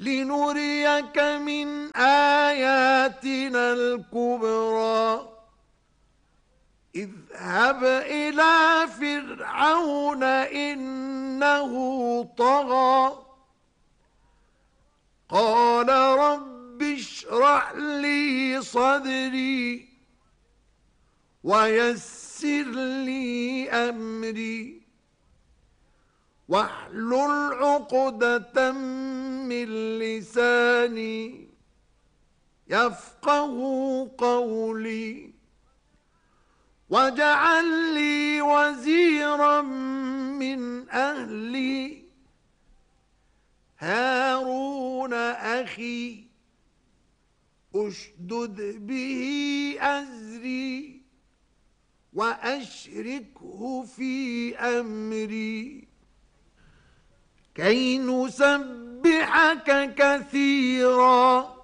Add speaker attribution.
Speaker 1: لنريك من آياتنا الكبرى اذهب إلى فرعون إنه طغى قال رب اشرح لي صدري ويسر لي أمري واحلل عقدة من لساني يفقه قولي واجعل لي وزيرا من أهلي هارون أخي أشدد به أزري وأشركه في أمري كي نسبحك كثيرا